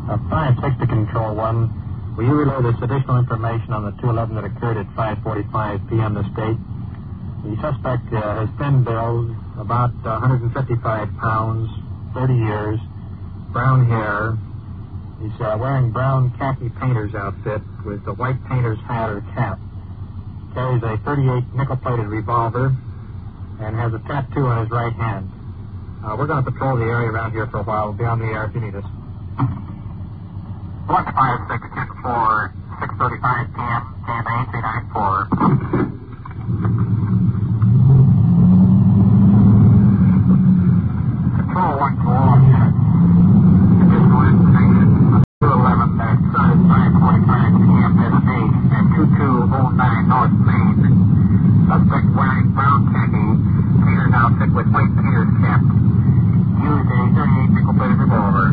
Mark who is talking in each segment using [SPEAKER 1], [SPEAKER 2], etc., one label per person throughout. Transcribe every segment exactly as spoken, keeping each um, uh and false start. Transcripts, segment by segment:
[SPEAKER 1] Uh, five six to Control one. Will you relay this additional information on the two eleven that occurred at five forty-five p.m. this date? The suspect uh, has thin build, about uh, one hundred fifty-five pounds, thirty years, brown hair. He's uh, wearing brown khaki painter's outfit with a white painter's hat or cap. Carries a thirty-eight nickel-plated revolver and has a tattoo on his right hand. Uh, we're going to patrol the area around here for a while. We'll be on the air if you need us. one five six for six thirty-five p.m. K M A three nine four. Control one to all units. Additional information on two eleven that started five forty-five p.m. this date at two two oh nine North Main. Suspect wearing brown khaki, painter's outfit with white painter's cap. Used a thirty-eight nickel-plated revolver.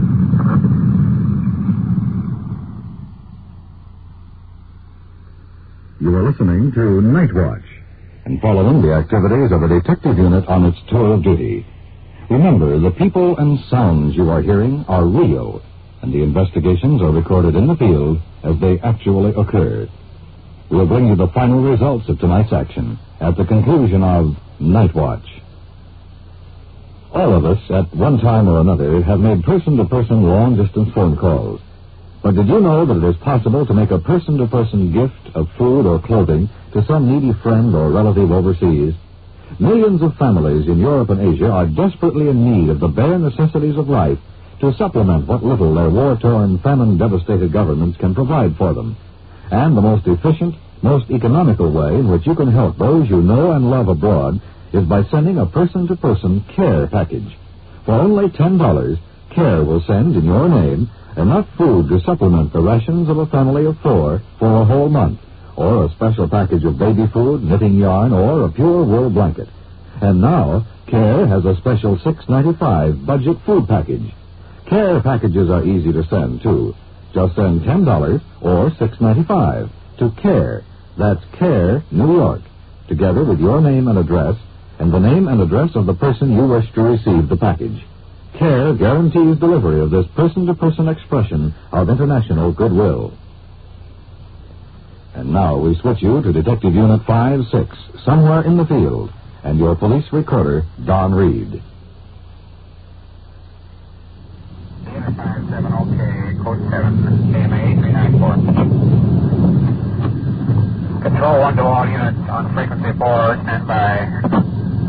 [SPEAKER 2] You are listening to Night Watch and following the activities of a detective unit on its tour of duty. Remember, the people and sounds you are hearing are real, and the investigations are recorded in the field as they actually occur. We'll bring you the final results of tonight's action at the conclusion of Night Watch. All of us, at one time or another, have made person-to-person long-distance phone calls. But did you know that it is possible to make a person-to-person gift of food or clothing to some needy friend or relative overseas? Millions of families in Europe and Asia are desperately in need of the bare necessities of life to supplement what little their war-torn, famine-devastated governments can provide for them. And the most efficient, most economical way in which you can help those you know and love abroad is by sending a person-to-person care package. For only ten dollars, CARE will send in your name enough food to supplement the rations of a family of four for a whole month, or a special package of baby food, knitting yarn, or a pure wool blanket. And now, CARE has a special six ninety-five budget food package. CARE packages are easy to send, too. Just send ten dollars or six ninety-five to CARE. That's CARE, New York, together with your name and address, and the name and address of the person you wish to receive the package. CARE guarantees delivery of this person-to-person expression of international goodwill. And now we switch you to Detective Unit five six, somewhere in the field, and your police recorder, Don Reed.
[SPEAKER 1] Unit five seven, okay, code seven, K M A three nine four. Control one to all units on frequency four, stand by.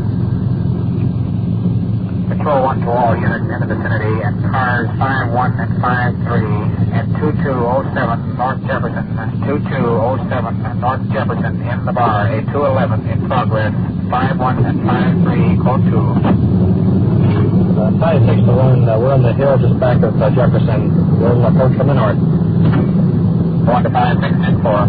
[SPEAKER 1] Control one to all units in the vicinity and cars five one and five three and two two oh seven North Jefferson, two two oh seven North Jefferson in the bar, a two eleven in progress, five one and five three, code two. Uh, five six to one, uh, we're on the hill just back of uh, Jefferson. We'll approach from the north. one to five six and four.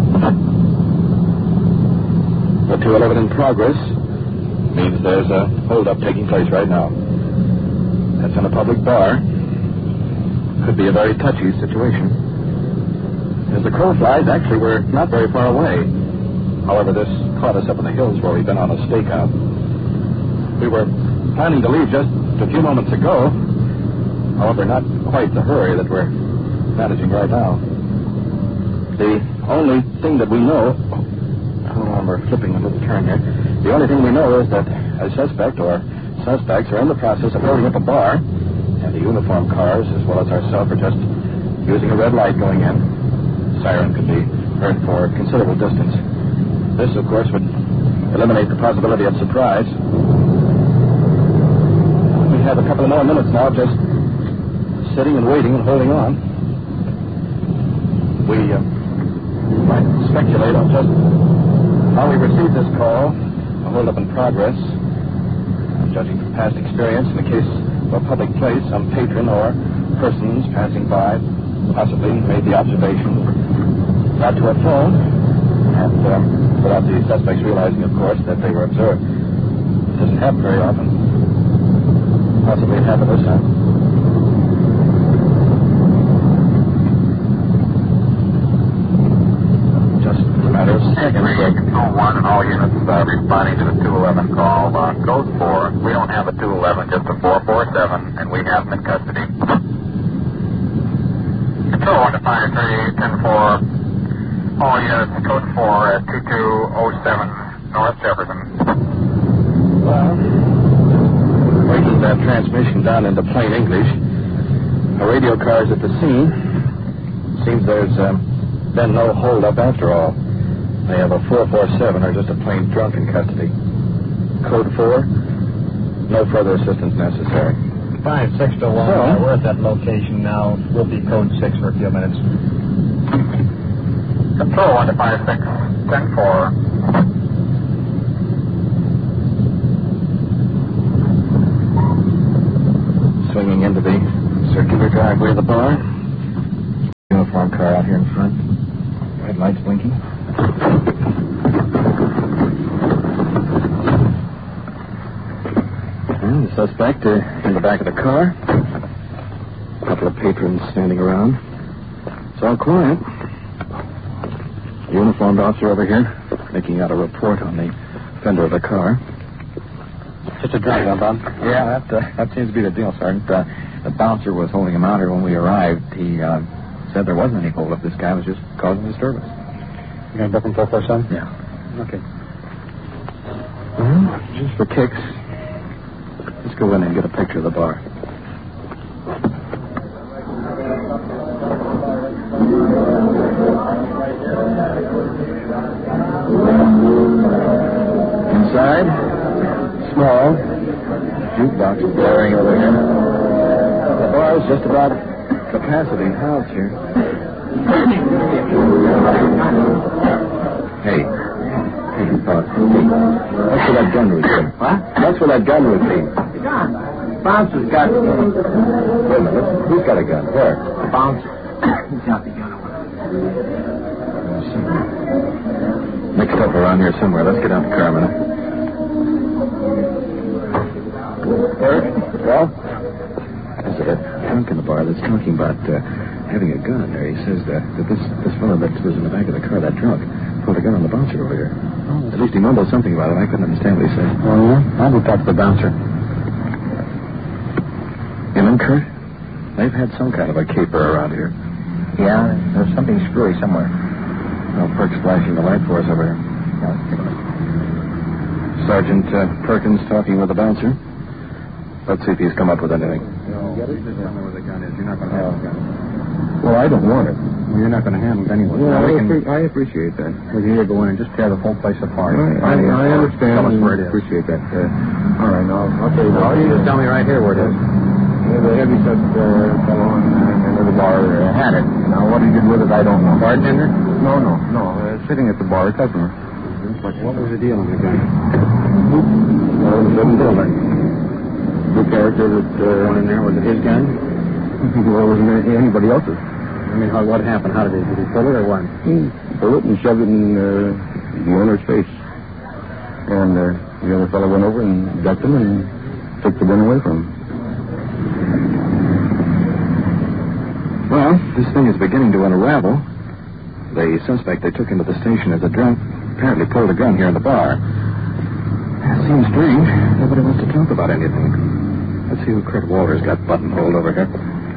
[SPEAKER 3] The two eleven in progress means there's a hold-up taking place right now. That's in a public bar. Could be a very touchy situation. As the crow flies, actually, we're not very far away. However, this caught us up in the hills where we've been on a stakeout. We were planning to leave just a few moments ago. However, not quite the hurry that we're managing right now. The only thing that we know... Hold on, we're flipping a little turn here. The only thing we know is that a suspect or... suspects are in the process of holding up a bar, and the uniformed cars, as well as ourselves, are just using a red light going in. Siren could be heard for a considerable distance. This, of course, would eliminate the possibility of surprise. We have a couple of more minutes now just sitting and waiting and holding on. We uh, might speculate on just how we received this call, a hold-up in progress. Judging from past experience, in the case of a public place, some patron or persons passing by possibly made the observation, got to a phone, and um, without the suspects realizing, of course, that they were observed. It doesn't happen very often. Possibly it happened this time. Just a matter of seconds.
[SPEAKER 1] Control one and all units uh, responding to the two eleven call. Uh, code four. We don't have a two eleven, just a four four seven, and we have them in custody. Control one to five thirty-eight, ten four. All units, code four at two two oh seven, North Jefferson.
[SPEAKER 3] Well, breaking that transmission down into plain English, a radio car's at the scene. Seems there's um, been no holdup after all. They have a four four seven or just a plain drunk in custody. Code four, no further assistance necessary.
[SPEAKER 1] five six to one.
[SPEAKER 3] So,
[SPEAKER 1] we're at that location now. We'll be code six for a few minutes. Control one to five six, ten four.
[SPEAKER 3] Swinging into the circular driveway of the bar. Uniform car out here in front. Red lights blinking. And the suspect uh, in the back of the car. A couple of patrons standing around. It's all quiet. Uniformed officer over here making out a report on the fender of the car.
[SPEAKER 1] Just a drag on, Bob.
[SPEAKER 3] Yeah, that uh, that seems to be the deal, Sergeant. Uh, the bouncer was holding him out here when we arrived. He uh, said there wasn't any holdup. This guy was just causing disturbance.
[SPEAKER 1] You going to book him four four seven?
[SPEAKER 3] Yeah.
[SPEAKER 1] Okay.
[SPEAKER 3] Well, just for kicks, let's go in and get a picture of the bar. Inside, small, jukebox is blaring over here. The bar is just about capacity housed here. Hey, hey, Bob. That's where that gun routine.
[SPEAKER 4] What?
[SPEAKER 3] That's where that gun routine.
[SPEAKER 4] Gun. Bouncer's got it.
[SPEAKER 3] Wait a minute. Who's got a gun? Where?
[SPEAKER 4] The bouncer. He's got the gun over.
[SPEAKER 3] Mixed up around here somewhere. Let's get out the car a minute. Bert? Well? There's a drunk in the bar that's talking about uh, having a gun there. He says that, that this, this fellow that was in the back of the car, that drunk, pulled a gun on the bouncer over here. Oh. At least he mumbled something about it. I couldn't understand what he said.
[SPEAKER 1] Oh, yeah? I'll go talk to the bouncer.
[SPEAKER 3] You know, Kurt? They've had some kind of a caper around here.
[SPEAKER 4] Yeah, there's something screwy somewhere.
[SPEAKER 3] Well, Perk's flashing the light for us over here.
[SPEAKER 4] Yeah, let's take a look.
[SPEAKER 3] Sergeant uh, Perkins talking with the bouncer. Let's see if he's come up with anything.
[SPEAKER 1] No. Get it? Tell me where the gun is. You're not going to have the gun.
[SPEAKER 3] Well, I don't want it.
[SPEAKER 1] Well, you're not going to handle it anyway.
[SPEAKER 3] Well,
[SPEAKER 1] Now,
[SPEAKER 3] I,
[SPEAKER 1] we can,
[SPEAKER 3] appre- I appreciate that.
[SPEAKER 1] we can either go in and just tear the whole place apart.
[SPEAKER 3] I, I, I understand.
[SPEAKER 1] Tell us where it is.
[SPEAKER 3] Appreciate that. Uh, all right, now, I'll tell you what.
[SPEAKER 1] Well, you just tell me right here where it is.
[SPEAKER 3] The heavy-set uh, fellow in, uh, in the bar uh, had it. Now, what he did with it, I don't know.
[SPEAKER 1] Bartender?
[SPEAKER 3] No, no, no. Uh, sitting at the bar, a customer.
[SPEAKER 1] What was the deal on the gun?
[SPEAKER 3] Well, it was a builder. The character that uh,
[SPEAKER 1] One in there, was it his gun?
[SPEAKER 3] well, it wasn't any- anybody else's.
[SPEAKER 1] I mean, how, what happened? How did he, did he pull it or what?
[SPEAKER 3] He pulled it and shoved it in uh, the owner's face. And uh, the other fellow went over and ducked him and took the gun away from him. Well, this thing is beginning to unravel. The suspect they took into the station as a drunk apparently pulled a gun here in the bar. That seems strange. Nobody wants to talk about anything. Let's see who Kurt Walters got buttonholed over here.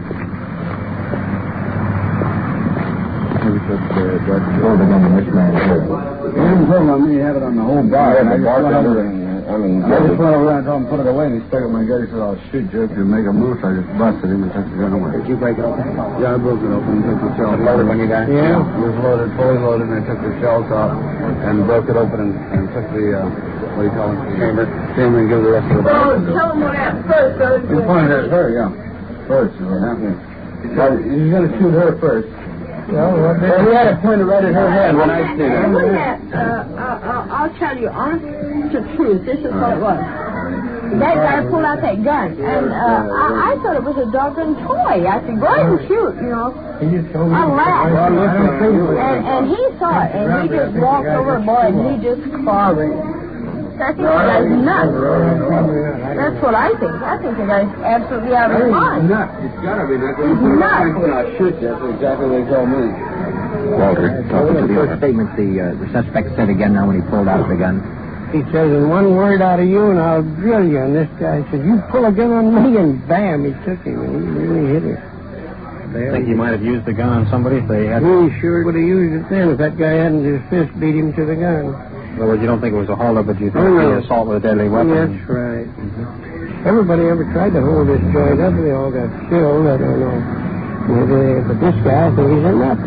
[SPEAKER 3] Maybe just uh, Judge pulled the gun on this man here.
[SPEAKER 4] He didn't pull it on me. He had it on the whole bar.
[SPEAKER 3] Yeah,
[SPEAKER 4] and I
[SPEAKER 3] the
[SPEAKER 4] just went
[SPEAKER 3] bartender
[SPEAKER 4] over-
[SPEAKER 3] and, I mean...
[SPEAKER 4] I just went over there and told him to put it away, and he stuck at my gun. He said, I'll shoot you if you make a move. So I just busted him and took the gun away.
[SPEAKER 1] Did you break it open?
[SPEAKER 4] Yeah, I broke it open and took the shells
[SPEAKER 1] Was it loaded when you got it?
[SPEAKER 4] Yeah, it was loaded, fully loaded, and I took the shells off and broke it open and, and took the, uh, what do you call it?
[SPEAKER 1] Chamber.
[SPEAKER 4] Chamber and give the rest of the
[SPEAKER 5] Oh,
[SPEAKER 4] bar.
[SPEAKER 5] tell him what happened first, so
[SPEAKER 4] You pointed at her, yeah. First, is what happened. Well, you're going to shoot her first. Well, well, he had it pointed right at her head when I seen
[SPEAKER 5] Now, look
[SPEAKER 4] it.
[SPEAKER 5] at, uh, I'll, I'll tell you, honest to truth, this is what it was. That guy pulled out that gun, and uh, I, I thought it was a doggone toy. I said, go ahead and shoot, you know. I laughed. And, and he saw it, and he just walked over, boy, and he just clobbered. I think the guy's nuts. That's what I think. I think the guy's absolutely out of his mind.
[SPEAKER 4] Nuts. It's got to be nuts.
[SPEAKER 5] He's nuts.
[SPEAKER 4] I'll shoot you. That's exactly what they told me.
[SPEAKER 3] Walter, talking to the
[SPEAKER 6] First
[SPEAKER 3] owner.
[SPEAKER 6] statement the, uh, the suspect said again now when he pulled out the gun.
[SPEAKER 7] He says, in one word out of you and I'll drill you. And this guy said, you pull a gun on me, and bam, he took him, and he really hit him.
[SPEAKER 3] They
[SPEAKER 1] think he might have used the gun on somebody if they had...
[SPEAKER 7] He sure would have used it then if that guy hadn't his fist beat him to the gun.
[SPEAKER 1] In other words, you don't think it was a holdup, but you think
[SPEAKER 7] Oh, no.
[SPEAKER 1] it was assault with a deadly weapon?
[SPEAKER 7] That's right. Mm-hmm. Everybody ever tried to hold this joint up, they all got killed. I don't know. Maybe, but this guy, I think he's a nut.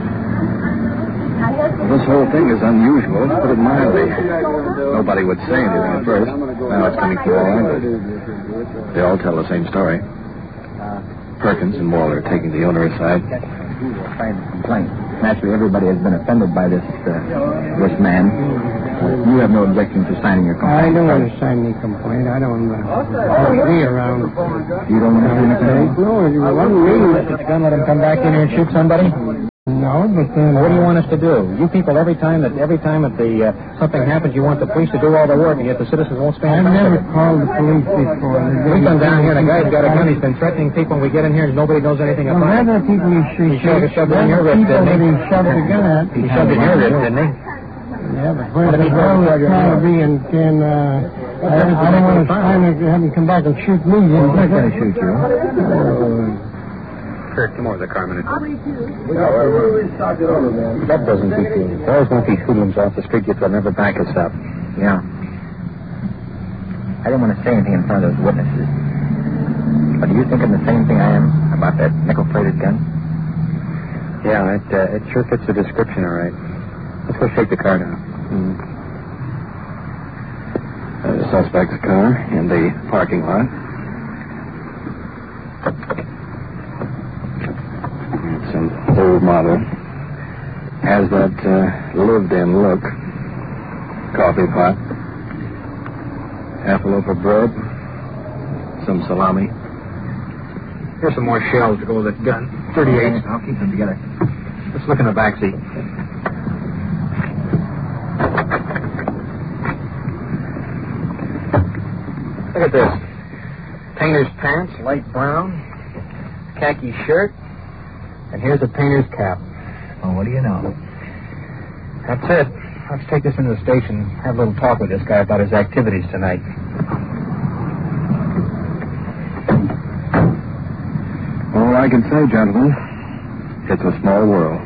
[SPEAKER 3] This whole thing is unusual, to put it mildly. Nobody would say anything at first. Now it's coming from all angles. They all tell the same story. Perkins and Wall are taking the owner aside.
[SPEAKER 6] Complaint. Naturally, everybody has been offended by this uh, this man. You have no objection to signing your complaint.
[SPEAKER 7] I don't want to sign any complaint. I don't want to be around.
[SPEAKER 6] You don't want to sign a complaint?
[SPEAKER 7] No, it wasn't me.
[SPEAKER 1] Let the gun let him come back in here and shoot somebody?
[SPEAKER 7] No, but uh,
[SPEAKER 1] What do you want us to do? You people, every time that every time that the uh, something happens, you want the police to do all the work, and yet the citizens won't stand
[SPEAKER 7] I've
[SPEAKER 1] back.
[SPEAKER 7] never called the police before.
[SPEAKER 1] We've been down here, and a guy's got a gun. He's been threatening people, and we get in here, and nobody knows anything
[SPEAKER 7] Well,
[SPEAKER 1] about it.
[SPEAKER 7] they're the people he
[SPEAKER 1] He
[SPEAKER 7] shoots.
[SPEAKER 1] shoved it shoved it in your wrist,
[SPEAKER 7] people
[SPEAKER 1] didn't he?
[SPEAKER 7] that he shoved the gun at.
[SPEAKER 1] He shoved it in your wrist, didn't he?
[SPEAKER 7] Yeah, but where the hell is trying to be and can, uh, I, I don't want to sign it, have him come back and shoot me.
[SPEAKER 6] Well, I'm not going to shoot you.
[SPEAKER 7] Oh,
[SPEAKER 1] Kurt, come over the car a minute.
[SPEAKER 3] That
[SPEAKER 1] doesn't beat you. Boys won't be hoodlums off the street. You'll never back us up.
[SPEAKER 6] Yeah. I didn't want to say anything in front of those witnesses. But are you thinking the same thing I am about that nickel-plated gun?
[SPEAKER 1] Yeah, it uh, it sure fits the description, all right. Let's go shake the car down.
[SPEAKER 3] Mm. The suspect's car in the parking lot. It's an old model. Has that uh, lived-in look. Coffee pot. Half a loaf of bread. Some salami.
[SPEAKER 1] Here's some more shells to go with that gun. thirty-eight.
[SPEAKER 6] I'll keep them together.
[SPEAKER 1] Let's look in the back seat. Look at this. Painter's pants, light brown. Khaki shirt. And here's a painter's cap.
[SPEAKER 6] Oh, what do you know?
[SPEAKER 1] That's it. Let's take this into the station, have a little talk with this guy about his activities tonight.
[SPEAKER 3] All I can say, gentlemen, it's a small world.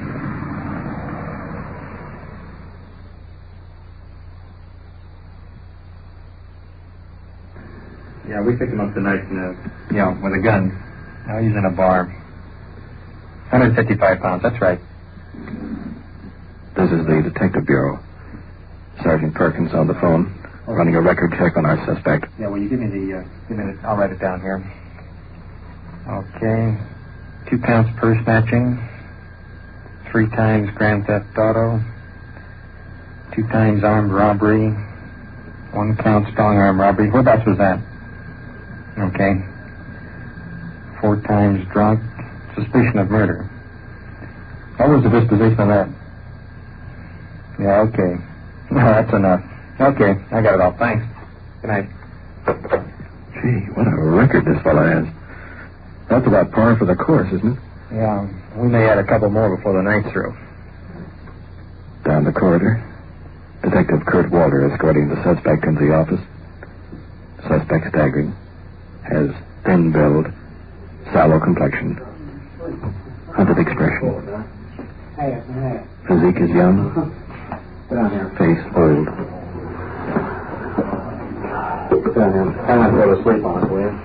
[SPEAKER 1] Yeah, we picked him up tonight in a, you know, with a gun. Now he's in a bar. one hundred fifty-five pounds, that's right.
[SPEAKER 3] This is the Detective Bureau. Sergeant Perkins on the phone, running a record check on our suspect.
[SPEAKER 1] Yeah, will you give me the, uh, give me the, I'll write it down here. Okay. Two counts purse snatching. Three times grand theft auto. Two times armed robbery. One count strong arm robbery. Whereabouts was that? Okay. Four times drunk. Suspicion of murder. What was the disposition of that? Yeah, okay. No, that's enough. Okay, I got it all. Thanks. Good night.
[SPEAKER 3] Gee, what a record this fellow has. That's about par for the course, isn't it?
[SPEAKER 1] Yeah, we may add a couple more before the night's through.
[SPEAKER 3] Down the corridor, Detective Kurt Walter escorting the suspect into the office. Suspect staggering. Has thin build, sallow complexion, hunted expression. Physique is young. Face old.
[SPEAKER 1] Sit down here. I might go to sleep on it, will you?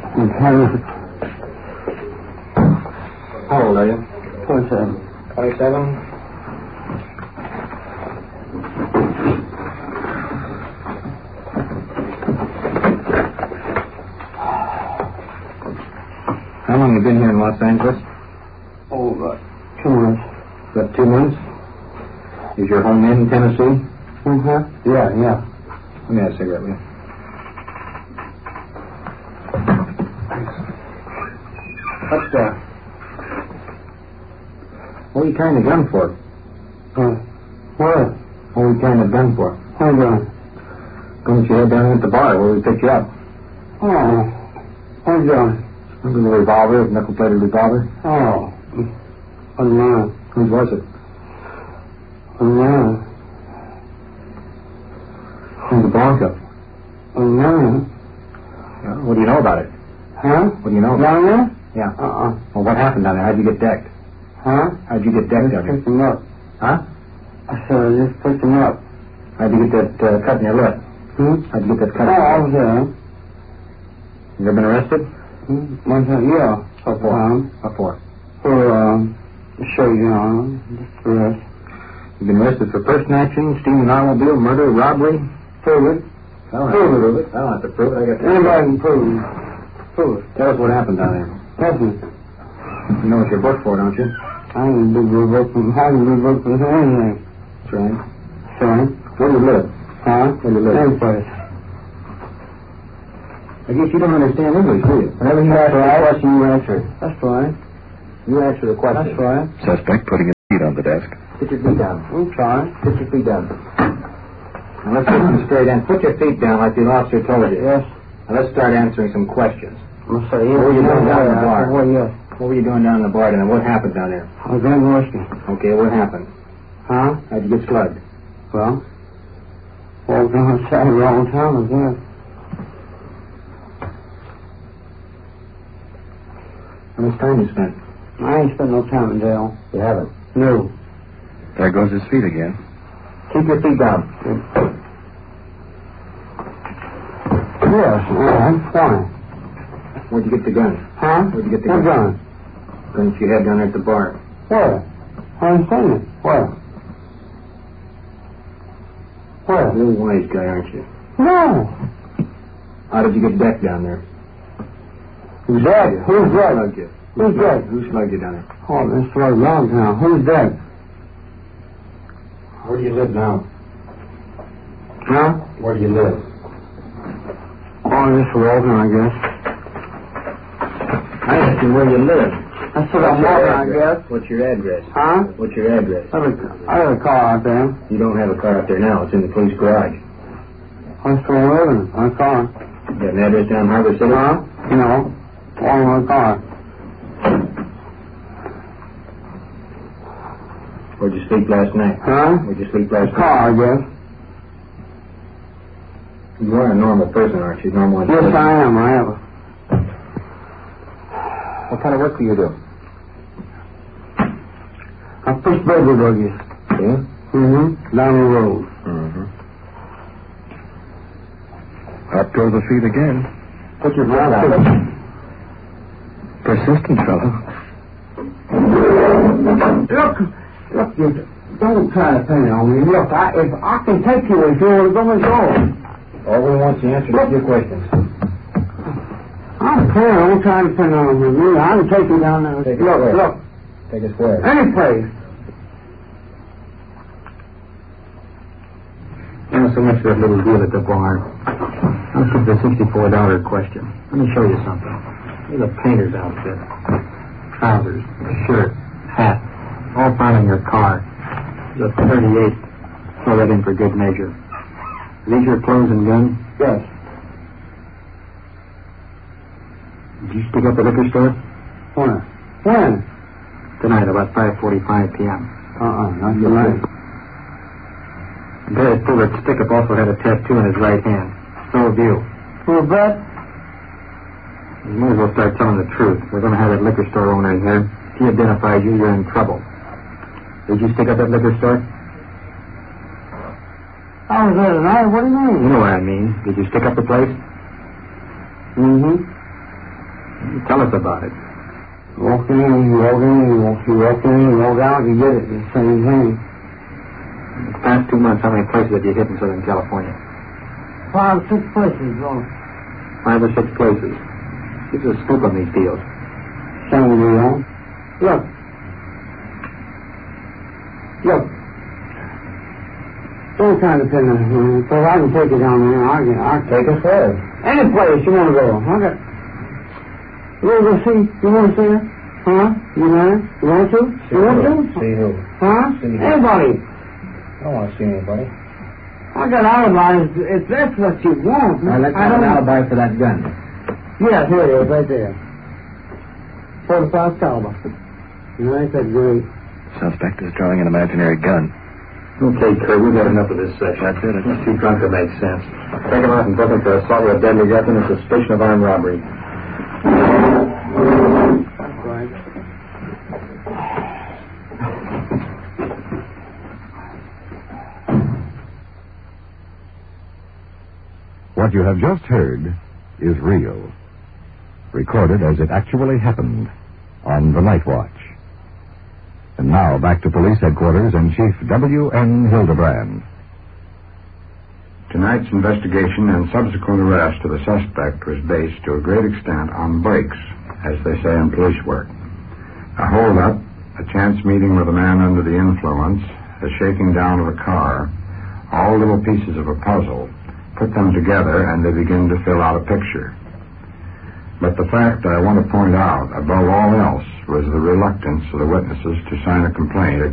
[SPEAKER 1] How old are you?
[SPEAKER 7] twenty-seven.
[SPEAKER 1] Twenty-seven? How long have you been here in Los Angeles?
[SPEAKER 7] Oh, about two months.
[SPEAKER 1] About two months? Is your home in Tennessee?
[SPEAKER 7] Mm-hmm.
[SPEAKER 1] Yeah, yeah. Let me have a cigarette, will you? What, uh... What are you carrying a gun for?
[SPEAKER 7] Uh, what?
[SPEAKER 1] What are you carrying a gun for?
[SPEAKER 7] Hold on.
[SPEAKER 1] Couldn't you head down at the bar where we picked you up?
[SPEAKER 7] Oh, hold on.
[SPEAKER 1] A little revolver, a nickel-plated revolver.
[SPEAKER 7] Oh, oh no.
[SPEAKER 1] Whose was it?
[SPEAKER 7] Oh no.
[SPEAKER 1] Who's the Bronco?
[SPEAKER 7] Oh no.
[SPEAKER 1] Yeah, what do you know about it?
[SPEAKER 7] Huh?
[SPEAKER 1] What do you know about
[SPEAKER 7] Down
[SPEAKER 1] it?
[SPEAKER 7] there?
[SPEAKER 1] Yeah.
[SPEAKER 7] Uh-uh.
[SPEAKER 1] Well, what happened down there? How'd you get decked?
[SPEAKER 7] Huh?
[SPEAKER 3] How'd you get decked
[SPEAKER 7] Just
[SPEAKER 3] up?
[SPEAKER 7] picked him up.
[SPEAKER 3] Huh?
[SPEAKER 7] I said, I just picked him up.
[SPEAKER 3] How'd you get that uh, cut in your lip?
[SPEAKER 7] Hmm?
[SPEAKER 3] How'd you get that cut
[SPEAKER 7] Oh,
[SPEAKER 3] in
[SPEAKER 7] I
[SPEAKER 3] your
[SPEAKER 7] was
[SPEAKER 3] lip?
[SPEAKER 7] there.
[SPEAKER 3] You ever been arrested?
[SPEAKER 7] Hmm? One time, yeah.
[SPEAKER 3] What for?
[SPEAKER 7] Um,
[SPEAKER 3] What for?
[SPEAKER 7] for, um, show you on, just for us.
[SPEAKER 3] You've been arrested for person snatching, stealing an automobile, murder, robbery.
[SPEAKER 7] Prove it.
[SPEAKER 3] I don't
[SPEAKER 7] Prove
[SPEAKER 3] have to
[SPEAKER 7] it.
[SPEAKER 3] prove it. I don't have to prove it. I got to
[SPEAKER 7] Anybody can prove it. Prove it.
[SPEAKER 3] Tell us what happened down there.
[SPEAKER 7] Nothing.
[SPEAKER 3] You know what you're booked for, don't you?
[SPEAKER 7] I ain't been revoked from, I haven't been revoked from anything.
[SPEAKER 3] That's right.
[SPEAKER 7] Son.
[SPEAKER 3] Where do you live?
[SPEAKER 7] Huh?
[SPEAKER 3] Where do you live?
[SPEAKER 7] Same place.
[SPEAKER 3] I guess you don't understand English, do you? Whenever you ask
[SPEAKER 7] right.
[SPEAKER 3] a question, you answer it.
[SPEAKER 7] That's right.
[SPEAKER 3] You answer the question.
[SPEAKER 7] That's right.
[SPEAKER 3] Suspect putting his feet on the desk. Put your feet down.
[SPEAKER 7] I'm trying.
[SPEAKER 3] Put your feet down. Now let's listen straight in. Put your feet down like the officer told you.
[SPEAKER 7] Yes.
[SPEAKER 3] Now let's start answering some questions.
[SPEAKER 7] I'm sorry.
[SPEAKER 3] What were you doing down in the bar?
[SPEAKER 7] What, yes.
[SPEAKER 3] What were you doing down in the bar then? What happened down there?
[SPEAKER 7] I was drinking whiskey.
[SPEAKER 3] Okay, what happened?
[SPEAKER 7] Huh?
[SPEAKER 3] How'd you get slugged?
[SPEAKER 7] Well, walked on the side the wrong time, I guess.
[SPEAKER 3] How much time you spent?
[SPEAKER 7] I ain't spent no time in jail.
[SPEAKER 3] You haven't.
[SPEAKER 7] No.
[SPEAKER 3] There goes his feet again. Keep your feet down.
[SPEAKER 7] Yes, yeah, I'm fine.
[SPEAKER 3] Where'd you get the gun?
[SPEAKER 7] Huh?
[SPEAKER 3] Where'd you get the
[SPEAKER 7] What
[SPEAKER 3] gun?
[SPEAKER 7] gun?
[SPEAKER 3] Gun that you had down there at the bar.
[SPEAKER 7] Where? I ain't seen it. Where? Where?
[SPEAKER 3] You're a wise guy, aren't you?
[SPEAKER 7] No.
[SPEAKER 3] How did you get decked down there?
[SPEAKER 7] Who's dead? Who's
[SPEAKER 3] Who
[SPEAKER 7] dead?
[SPEAKER 3] slugged you?
[SPEAKER 7] Who's dead?
[SPEAKER 3] Who slugged you down there?
[SPEAKER 7] Oh, this was a long time. Who's dead?
[SPEAKER 3] Where do you live now?
[SPEAKER 7] Huh?
[SPEAKER 3] Where do you live?
[SPEAKER 7] Oh, this was Walton, I guess.
[SPEAKER 3] I asked you where you live.
[SPEAKER 7] That's what I'm walking, I guess.
[SPEAKER 3] What's your address?
[SPEAKER 7] Huh?
[SPEAKER 3] What's your address?
[SPEAKER 7] I have a, I have a car out there.
[SPEAKER 3] You don't have a car out there now. It's in the police garage.
[SPEAKER 7] I'm still living. My car.
[SPEAKER 3] You got an address down in Harbor City?
[SPEAKER 7] Huh? You know, all in my car.
[SPEAKER 3] Where'd you sleep last night?
[SPEAKER 7] Huh?
[SPEAKER 3] Where'd you sleep last
[SPEAKER 7] Car, I
[SPEAKER 3] night?
[SPEAKER 7] guess.
[SPEAKER 3] You are a normal person, aren't you? Normal.
[SPEAKER 7] Yes, I am. I am.
[SPEAKER 3] What kind of work do you do?
[SPEAKER 7] I push baby buggies.
[SPEAKER 3] Yeah?
[SPEAKER 7] Mm-hmm. Down the road.
[SPEAKER 3] Mm-hmm. Up goes the feet again. Put your foot out. Persistent fellow.
[SPEAKER 7] Look, look, you don't try to pin it on me. Look, I, if I can take you if you want to go and go.
[SPEAKER 3] All we want is the answer to your questions.
[SPEAKER 7] I'm clear. Don't try to pin it on me. I can take you down there.
[SPEAKER 3] Take us
[SPEAKER 7] look,
[SPEAKER 3] where?
[SPEAKER 7] look.
[SPEAKER 3] Take us where?
[SPEAKER 7] Any place.
[SPEAKER 3] Not so much that little deal at the bar. I'll keep the sixty-four dollar question. Let me show you something. Here's a painter's outfit. Trousers, shirt, hat, all found in your car. There's a thirty-eight. Throw that in for good measure. Are these your clothes and gun?
[SPEAKER 7] Yes.
[SPEAKER 3] Did you stick up the liquor store?
[SPEAKER 7] When? When?
[SPEAKER 3] Tonight, about five forty-five p.m.
[SPEAKER 7] Uh-uh, not tonight.
[SPEAKER 3] Barry Fuller's stick-up also had a tattoo in his right hand. So have you.
[SPEAKER 7] For a bet?
[SPEAKER 3] You might as well start telling the truth. We're going to have that liquor store owner here. If he identifies you, you're in trouble. Did you stick up that liquor store?
[SPEAKER 7] I was there tonight. What do you mean?
[SPEAKER 3] You know what I mean. Did you stick up the place?
[SPEAKER 7] Mm-hmm.
[SPEAKER 3] Tell us about it.
[SPEAKER 7] Walk in, you walk in, you walk, you walk in, you walk out, you get it. It's the same thing.
[SPEAKER 3] In the past two months, how many places have you hit in Southern California?
[SPEAKER 7] Five, six places, bro.
[SPEAKER 3] Five or six places. Give us a scoop on these deals.
[SPEAKER 7] Same deal. Look. Look. Don't try to pin it on me, because I can take it down there. I can, I can.
[SPEAKER 3] Take us where?
[SPEAKER 7] Any place you want to go. I got... You want to go see? You want to see her? Huh? You know her? You want to? You want to?
[SPEAKER 3] See who?
[SPEAKER 7] Huh?
[SPEAKER 3] See who?
[SPEAKER 7] Anybody.
[SPEAKER 3] I don't want to see anybody.
[SPEAKER 7] I got alibis if that's what you want.
[SPEAKER 3] Now, let's
[SPEAKER 7] I
[SPEAKER 3] have an
[SPEAKER 7] don't...
[SPEAKER 3] alibi for that gun.
[SPEAKER 7] Yeah, here it is, right there. forty-five caliber. You know, ain't that great?
[SPEAKER 3] Suspect is drawing an imaginary gun.
[SPEAKER 6] Okay, Kurt, we've had enough of this session.
[SPEAKER 3] That's it.
[SPEAKER 6] He's too drunk to make sense. Take him out and book him for assault with a deadly weapon and suspicion of armed robbery.
[SPEAKER 7] That's right.
[SPEAKER 2] What you have just heard is real, recorded as it actually happened on the Night Watch. And now back to Police Headquarters and Chief W N Hildebrand.
[SPEAKER 8] Tonight's investigation and subsequent arrest of the suspect was based to a great extent on breaks, as they say in police work. A hold-up, a chance meeting with a man under the influence, a shaking down of a car, all little pieces of a puzzle. Put them together and they begin to fill out a picture. But the fact I want to point out, above all else, was the reluctance of the witnesses to sign a complaint